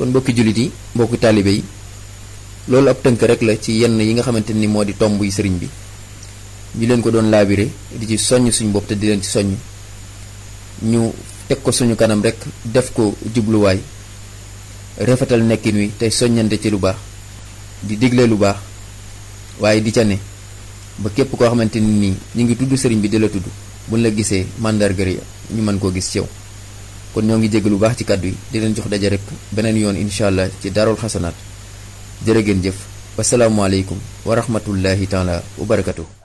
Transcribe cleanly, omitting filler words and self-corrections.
kon mbokki jullit yi mbokki taalibe yi loolu ab tënk rek la ci yenn yi nga xamante ni moo di tomb yi sëriñ bi ñu leen ko doon laabire di ci soññ suñu bopp te di leen ci soññ ñu teg ko suñu kanam rek def ko jubluwaay rafetal nekkin wi tey soññante ci lu baax di digle lu baax waaye di ca ne ba képp koo xamante ni nii ñu ngi tudd sëriñ bi di la tudd buñ la gisee màndarga yi ñu mën koo gis ci yow. kon ñoo ngi jégg lu baax ci kàddu yi di leen jox daje rek beneen yoon incha allah ci daarul xasanaat jërë ngeen jëf wasalaamualeykum wa rahmatullahi taala wa barakatuh